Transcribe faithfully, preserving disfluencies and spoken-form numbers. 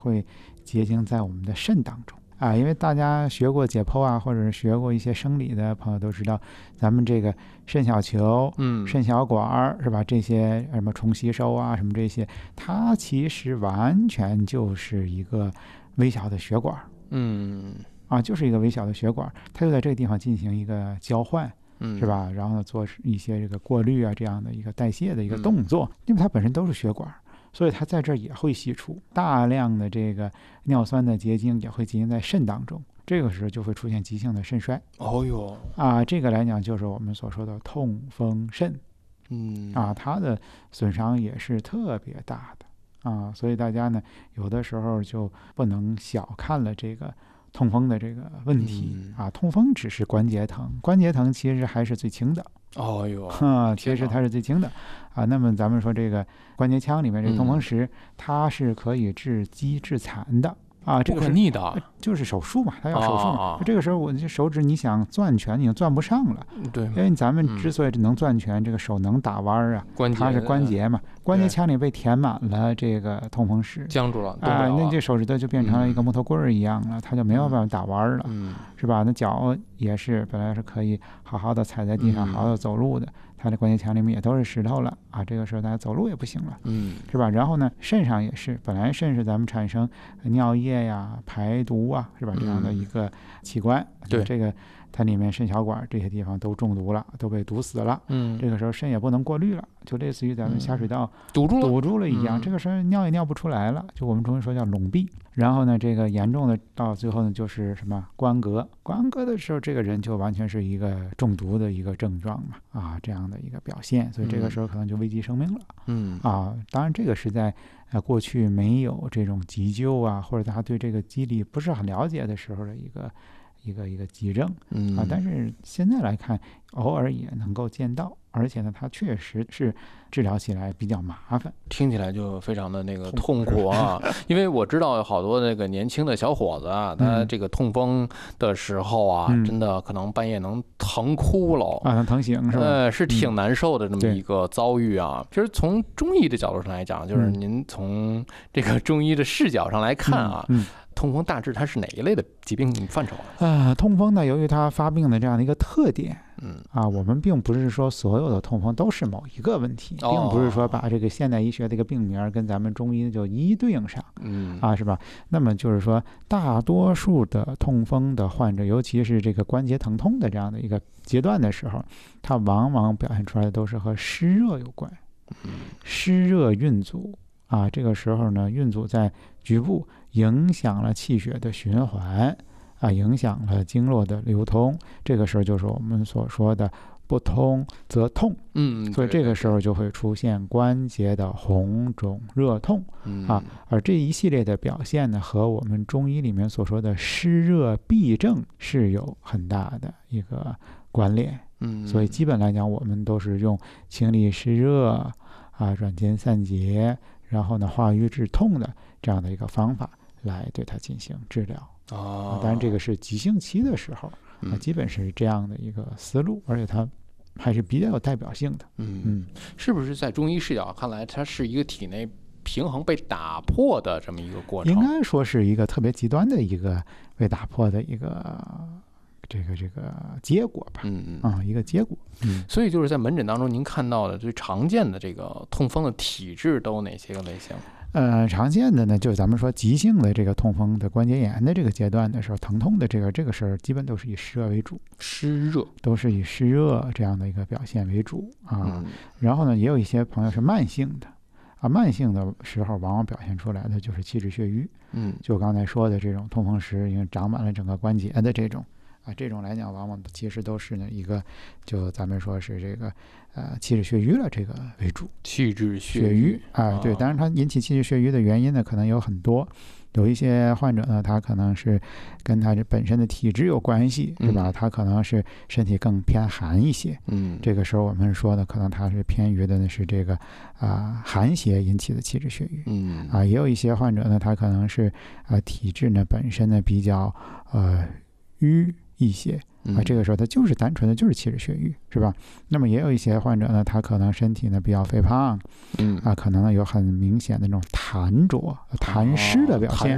会结晶在我们的肾当中啊。因为大家学过解剖啊，或者是学过一些生理的朋友都知道，咱们这个肾小球、 嗯， 肾小管是吧？这些什么重吸收啊，什么这些，它其实完全就是一个微小的血管， 嗯啊，就是一个微小的血管，它就在这个地方进行一个交换。 嗯， 是吧？然后呢，做一些这个过滤啊，这样的一个代谢的一个动作，嗯、因为它本身都是血管，所以它在这儿也会析出大量的这个尿酸的结晶，也会结晶在肾当中。这个时候就会出现急性的肾衰。 哦哟， 啊，这个来讲就是我们所说的痛风肾。 嗯， 啊，它的损伤也是特别大的啊，所以大家呢，有的时候就不能小看了这个痛风的这个问题、 嗯、 啊。痛风只是关节疼，关节疼其实还是最轻的。 哦哟， 啊，其实它是最轻的啊。那么咱们说这个关节腔里面这个痛风石、嗯，它是可以致畸致残的啊。这个是不可逆的， 就是手术嘛，它要手术嘛。 哦、 这个时候我这手指你想攥拳已经攥不上了， 对， 因为咱们之所以能攥拳，嗯、这个手能打弯啊，它是关节嘛，关节腔里被填满了这个痛风石， 僵住了啊，那这手指头就变成了一个木头棍儿一样了，嗯、它就没有办法打弯了， 嗯， 是吧？那脚也是本来是可以好好的踩在地上， 嗯、 好好的走路的，它的关节腔里面也都是石头了啊，这个时候大家走路也不行了， 嗯， 是吧？然后呢，肾上也是，本来肾是咱们产生尿液呀、排毒啊，是吧？这样的一个器官， 嗯、对这个。它里面肾小管这些地方都中毒了，都被堵死了。 嗯， 这个时候肾也不能过滤了，就类似于咱们下水道堵住了， 堵住了一样。 嗯、 这个时候尿也尿不出来了，就我们中医说叫笼闭。然后呢，这个严重的到最后呢，就是什么关格。关格的时候，这个人就完全是一个中毒的一个症状嘛，啊，这样的一个表现。所以这个时候可能就危及生命了。 嗯， 啊，当然这个是在呃过去没有这种急救啊，或者大家对这个机理不是很了解的时候的一个。一个一个急症啊，但是现在来看，偶尔也能够见到，而且呢，它确实是治疗起来比较麻烦， 听起来就非常的那个痛苦啊。因为我知道有好多那个年轻的小伙子啊，他这个痛风的时候啊， 嗯、 真的可能半夜能疼哭了啊，能疼醒是吧？ 呃，是挺难受的这么一个遭遇啊。其实从中医的角度上来讲，就是您从这个中医的视角上来看啊。 嗯嗯痛风大致它是哪一类的疾病范畴啊？ 呃，痛风呢，由于它发病的这样的一个特点， 嗯啊，我们并不是说所有的痛风都是某一个问题， 哦、 并不是说把这个现代医学的一个病名跟咱们中医就一一对应上， 嗯啊，是吧？那么就是说，大多数的痛风的患者，尤其是这个关节疼痛的这样的一个阶段的时候，它往往表现出来的都是和湿热有关，湿热运阻。啊，这个时候呢，运阻在局部影响了气血的循环，啊，影响了经络的流通。这个时候就是我们所说的不通则痛， 嗯， 所以这个时候就会出现关节的红肿热痛，啊，而这一系列的表现呢，和我们中医里面所说的湿热痹症是有很大的一个关联。 嗯， 所以基本来讲，我们都是用清利湿热啊，软坚散结。然后呢，化瘀治痛的这样的一个方法来对它进行治疗啊。 当然，这个是急性期的时候， 嗯、 啊，基本是这样的一个思路，而且它还是比较有代表性的。 嗯嗯， 是不是在中医视角看来，它是一个体内平衡被打破的这么一个过程？ 应该说是一个特别极端的一个被打破的一个。这个这个结果吧， 嗯嗯啊，一个结果。 嗯，所以就是在门诊当中，您看到的最常见的这个痛风的体质都有哪些个类型？ 呃，常见的呢，就是咱们说急性的这个痛风的关节炎的这个阶段的时候，疼痛的这个这个事儿，基本都是以湿热为主， 湿热都是以湿热这样的一个表现为主啊。 嗯、 然后呢，也有一些朋友是慢性的啊，慢性的时候往往表现出来的就是气滞血瘀。 嗯， 就刚才说的这种痛风石已经长满了整个关节的这种。啊，这种来讲，往往其实都是呢一个，就咱们说是这个，呃，气滞血瘀了这个为主。 气滞血瘀啊，对，当然它引起气滞血瘀的原因呢，可能有很多，有一些患者呢，他可能是跟他这本身的体质有关系，是吧？他可能是身体更偏寒一些， 嗯， 这个时候我们说的可能他是偏于的呢是这个啊、呃、寒邪引起的气滞血瘀， 嗯啊，也有一些患者呢，他可能是啊、呃、体质呢本身呢比较呃瘀。一些啊，这个时候它就是单纯的就是气滞血瘀，是吧？那么也有一些患者呢，他可能身体呢比较肥胖， 嗯啊，可能呢有很明显的那种痰浊、痰湿的表现，